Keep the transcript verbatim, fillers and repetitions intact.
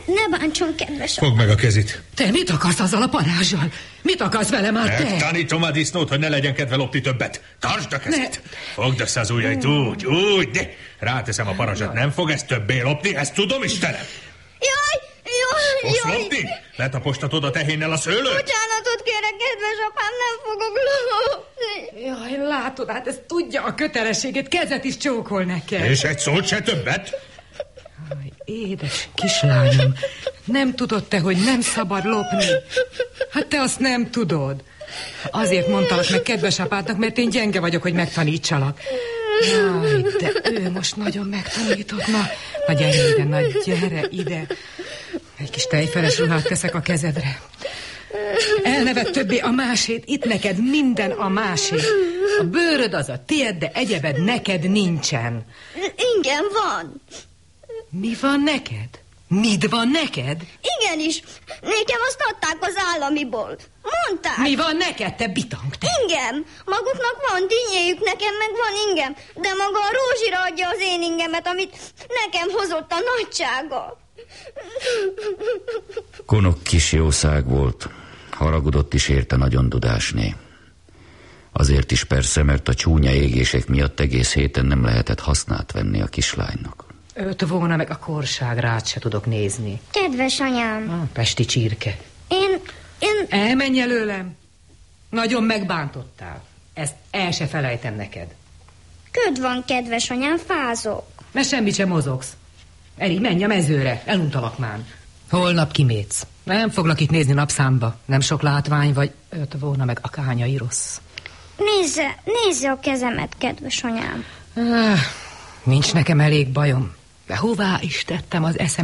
ne bántson, kedves apa. Fogd meg a kezit. Te mit akarsz azzal a parázsal? Mit akarsz vele már te? Megtanítom a disznót, hogy ne legyen kedve lopni többet. Tartsd a kezét. Ne. Fogd össze az ujjait, úgy, úgy, de ráteszem a parazsat. Nem fog ezt többé lopni, ezt tudom, Istenem. Jaj, jaj, Fogsz jaj. lopni? Letapostatod a tehénnel a szőlőt? Bocsánatot kérek, kedves apám, nem fogok lopni. Jaj, látod, hát ezt tudja a kötelességét, kezet is csókol nekem. És egy szót se többet? Jaj, édes kislányom, nem tudod te, hogy nem szabad lopni? Hát te azt nem tudod. Azért mondtalak meg kedves apádnak, mert én gyenge vagyok, hogy megtanítsalak. Jaj, de ő most nagyon megtanított. Na, na gyere ide, na gyere ide. Egy kis tejfeles ruhát teszek a kezedre. Elneved többé a másét, itt neked minden a másét. A bőröd az a tiéd, de egyebed neked nincsen. Igen, van. Mi van neked? Mit van neked? Igenis, nekem azt adták az államiból. Mondták. Mi van neked, te bitang, te? Ingem. Maguknak van dinnyéjük, nekem meg van ingem. De maga a Rózsira adja az én ingemet, amit nekem hozott a nagysága. Konok kis jószág volt. Haragudott is érte nagyon Dudásné. Azért is persze, mert a csúnya égések miatt egész héten nem lehetett hasznát venni a kislánynak. Őt volna meg a korság, rád se tudok nézni. Kedves anyám. Ah, pesti csirke. Én, én... Elmenj előlem. Nagyon megbántottál. Ezt el se felejtem neked. Köd van, kedves anyám, fázok. Mert semmit sem mozogsz. Eri, menj a mezőre, eluntalak már. Holnap kimész. Nem foglak itt nézni napszámba. Nem sok látvány vagy. Őt volna meg a kányai rossz. Nézze, nézze a kezemet, kedves anyám. Ah, nincs nekem elég bajom. De hová is tettem az eszem?